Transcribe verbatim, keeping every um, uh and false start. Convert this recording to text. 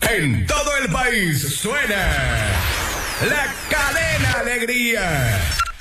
En todo el país suena la cadena Alegría.